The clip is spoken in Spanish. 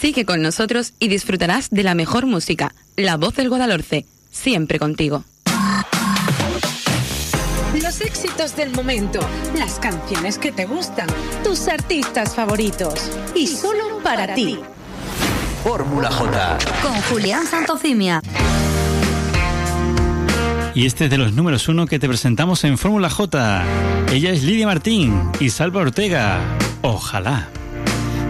Sigue con nosotros y disfrutarás de la mejor música. La Voz del Guadalhorce, siempre contigo. Los éxitos del momento, las canciones que te gustan, tus artistas favoritos y solo para ti. Fórmula J con Julián Santocimia. Y este es de los números 1 que te presentamos en Fórmula J. Ella es Lidia Martín y Salva Ortega. Ojalá.